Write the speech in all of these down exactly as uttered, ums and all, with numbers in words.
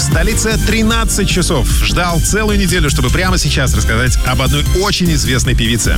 столице тринадцать часов. Ждал целую неделю, чтобы прямо сейчас рассказать об одной очень известной певице.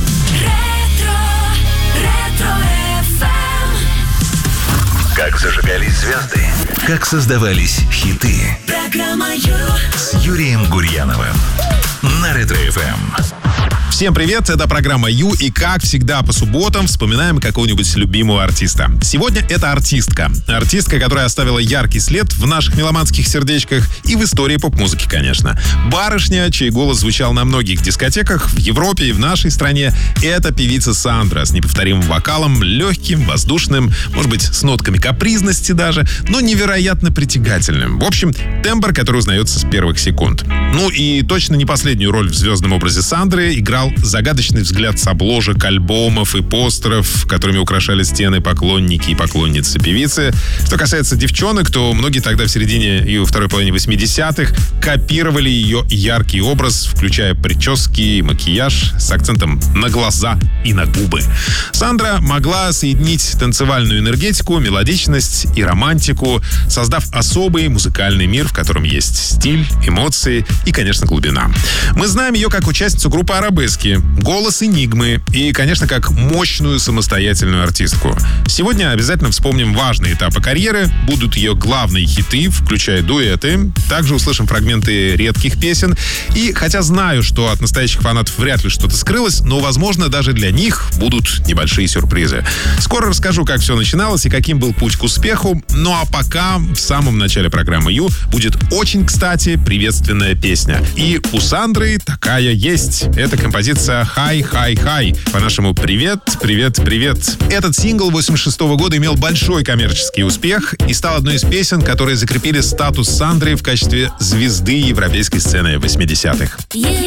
Как зажигались звезды, как создавались хиты. Программа Ю с Юрием Гурьяновым на Ретро-эф эм. Всем привет, это программа Ю, и как всегда по субботам вспоминаем какого-нибудь любимого артиста. Сегодня это артистка. Артистка, которая оставила яркий след в наших меломанских сердечках и в истории поп-музыки, конечно. Барышня, чей голос звучал на многих дискотеках в Европе и в нашей стране, это певица Сандра с неповторимым вокалом, легким, воздушным, может быть, с нотками капризности даже, но невероятно притягательным. В общем, тембр, который узнается с первых секунд. Ну и точно не последнюю роль в звездном образе Сандры играл загадочный взгляд с обложек альбомов и постеров, которыми украшали стены поклонники и поклонницы певицы. Что касается девчонок, то многие тогда в середине и во второй половине восьмидесятых копировали ее яркий образ, включая прически и макияж с акцентом на глаза и на губы. Сандра могла соединить танцевальную энергетику, мелодичность и романтику, создав особый музыкальный мир, в котором есть стиль, эмоции и, конечно, глубина. Мы знаем ее как участницу группы «Арабески», голос «Энигмы» и, конечно, как мощную самостоятельную артистку. Сегодня обязательно вспомним важные этапы карьеры, будут ее главные хиты, включая дуэты. Также услышим фрагменты редких песен. И хотя знаю, что от настоящих фанатов вряд ли что-то скрылось, но, возможно, даже для них будут небольшие сюрпризы. Скоро расскажу, как все начиналось и каким был путь к успеху. Ну а пока в самом начале программы Ю будет очень, кстати, приветственная песня. И у Сандры такая есть. Это композиция «Хай, хай, хай». По-нашему «Привет, привет, привет». Этот сингл восемьдесят шестого года имел большой коммерческий успех и стал одной из песен, которые закрепили статус Сандры в качестве звезды европейской сцены восьмидесятых. Yeah.